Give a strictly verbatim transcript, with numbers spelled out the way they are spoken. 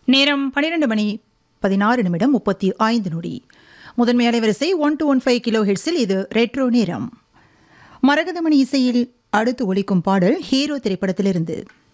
நேரம் பன்னிரண்டு மணி பதினாறு நிமிடம் முப்பத்தி ஐந்து நொடி. முதன்மை அலைவரிசை one two one five kilo ஹெட்ஸில் இது ரெட்ரோ நேரம். மரகதமணி இசையில் அடுத்து ஒலிக்கும் பாடல் ஹீரோ திரைப்படத்திலிருந்து.